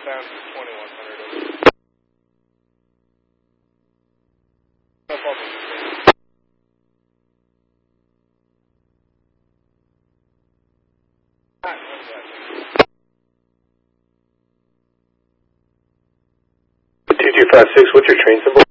down to 2100. No problem. 2256, what's your train symbol?